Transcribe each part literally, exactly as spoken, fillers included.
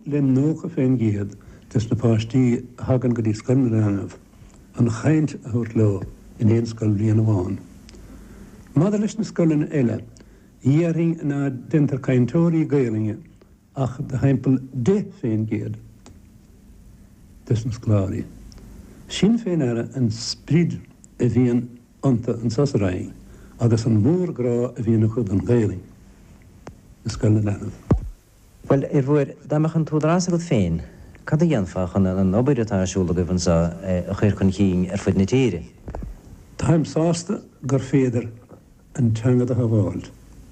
len nócha féin géad dus na páistí hagan go dtí scoil na Leanmh an chaint a thuirt leo in éon scoil bliana amháin. Mada leis na scoilin eile, dhéaring na dentar caintóirí Gaelinge ach de heimpel de féin géad dus na scoláirí. Sin féin ara an spríd a bhíon ionta an Sasaráin agus an mór grá a bhíon chud an Gaeling na scoil na Leanmh. Wel, er fwyr, damach yn tŵd ras agos féin, cad y gynfach yn yn obyr yta siŵl o gyfyn sa y chwyr cyn chyn er ffyd na tîri? Taim sásta gur féidir an teangad a haváild.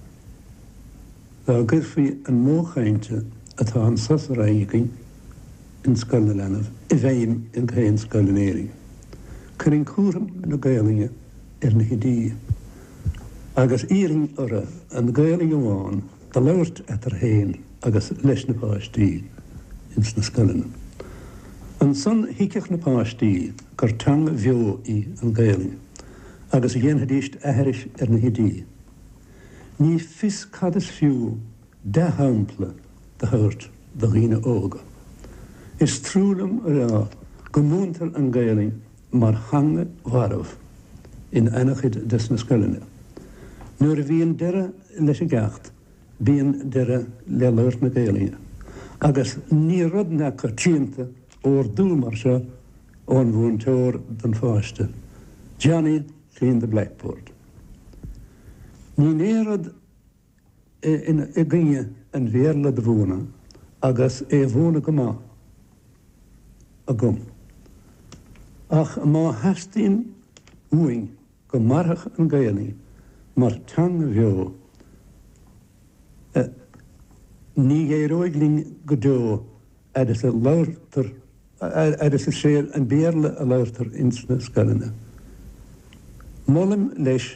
Dá gurfaí an móchainte atá an Sasaráin in scoil na Leanmh i bhéim in chéin scoil na Éiring. Cuireann cúram na Gaelinge ar na hidí. Agus íring ora an Gaeling amháin dá labhairt etar héin agus leis na páistí ins na scoilin. An son híceach na páistí gur teanga bheo í an Gaeling agus a dhéanthadíist éiris ar na hidí. Ní fis cadas fiú de hampla de thuirt do dhína óga. Is trúlam rá go múntar an Gaeling mar hanga warmh in einachid des na scoiline. Nuair a bhíon deire leis a gceacht, bíon deire le labhairt na Gaelinge. Agus ní rud necha tíanta ór dú mar seo ón bhún teoir den fáiste. Johnny clean the blackboard. Ní nérad in i gine an bhéarla de bhúna agus é bhúna go má a gom. Ach má heastín uing go marthach an Gaeling mar teanga bheo ní é roigling go dó agus a labhairtar agus a séir an béarla a labhairtar ins na scoiline. Mollim leis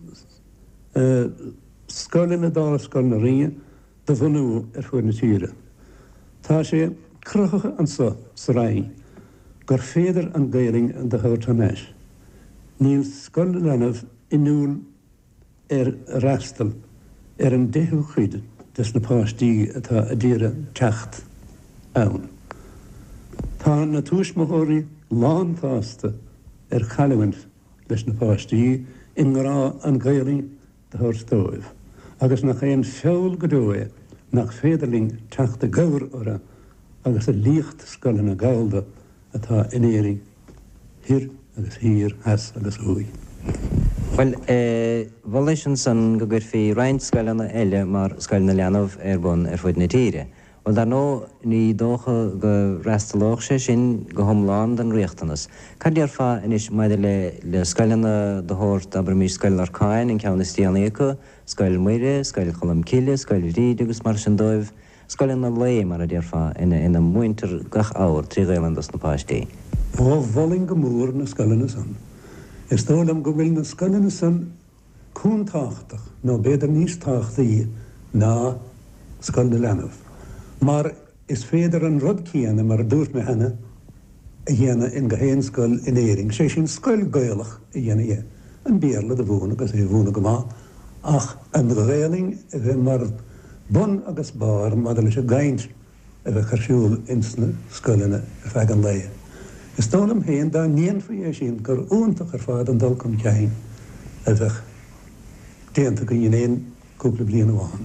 scoilina dá scoil na Ringe de bhunú ar fuair na tíre. Tá sé cruchacha an sa sa Ráin gur féidir an Gaeling an de thuirt hanéis. Níl scoil na Leanmh inúil ar rastal ar an déthú chuid des na páistí atá a díre teacht ann. Tá na túismóthóirí lántásta ar chaillimint leis na páistí in rá an Gaeling de thuirt dóibh. Agus nach éon feabhal go dói nach féidirling teachta gabhar ora agus a líocht scoilin na Gaelda atá in Éiring hir agus hir has agus hui. Wel, bhil leis an san go gur fí roinnt scoilina eile mar scoil na Leanmh ar bun ar fuid na tíre. Wel, dar nó ní dócha go restalóch sé sin go thomláin den riachtanas. Cad ar fa inis maidir le le scoilina de thuirt aber mí scoil Arcáin in ceanna Stianaíocha, scoil Muire, scoil Cholam Cille, scoil Ríd agus mar sin dóibh, scoilina le mar a dtíar fa ina ina muintir gach áir trí Gaelandas na páistí. Ó bhling go mór na scoilina san. Is tólam go bhfuil na scoilina san cún táchtach nó beidir níos táchtaí ná scoil na Leanmh. Mar is féidir an rud cíanna mar dúirt me henne a dhéana in go héon scoil in Éiring. Sé sin scoil Gaelach a dhéana é. An béarla de bhúna agus é bhúna go má. Ach an Gaeling a bheith mar bun agus bar mar leis a gaint a bheith charsúil ins na scoilina a feag an leie. Is tólam héan dá níon faí é sin gur úntach ar fád an dulcom ceann a bheith déanta go dhéon cúpla bliana amháin.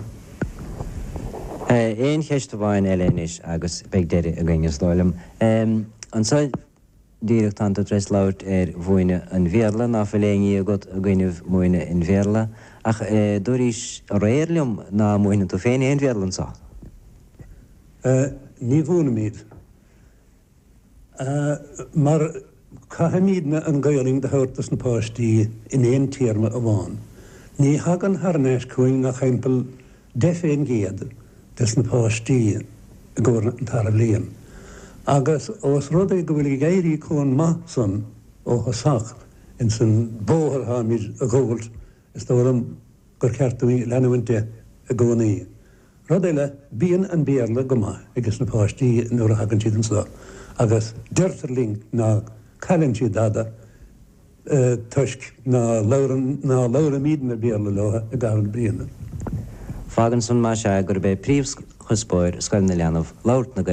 Éon cheiste bháin eilenis agus beag deire a gine stáilm. An sa díreacht tanto tres labhairt ar bhuaine an bhéarla ná feléingí a god a gaiineh muoine in bhéarla. Ach dúirís a réirliom ná muoine tú féin éon bhéarlan sa? Ní bhúna míad. Mar cahamíad na an Gaeling de thuirtas na páistí in éon tíorma amháin. Ní hagan harnéis cuaing nach chaimpel de féin géad des na páistí a gcóir an tar léon. Agus os rud é go bhfuil géirí chun ma san ó thosacht in san bóthar háid a ggóilt is tólam gur ceartúí leanúinte a gcónaí. Rud éile bíon an béarla go maith agus na páistí nuair a hagann siad an sa. Agus deirtarling ná cailinn siad dada tuisc ná labhar míad na béarla leo a gabhar bliana. Fágan san má se gur bé príomh chuspóir scoil na Leanmh labhairt na